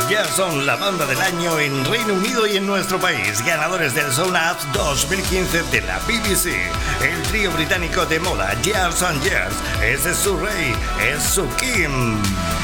Ya son la banda del año en Reino Unido y en nuestro país, ganadores del Sound Awards 2015 de la BBC. El trío británico de moda Years and Years, ese es su rey, es su Kim.